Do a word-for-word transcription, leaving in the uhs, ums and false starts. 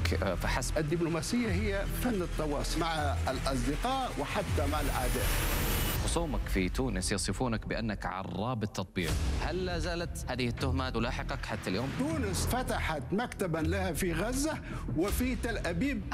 فحسب. الدبلوماسية هي فن التواصل مع الأصدقاء وحتى مع الأعداء. خصومك في تونس يصفونك بأنك عراب التطبيع، هل لا زالت هذه التهمة تلاحقك حتى اليوم؟ تونس فتحت مكتبا لها في غزة وفي تل أبيب.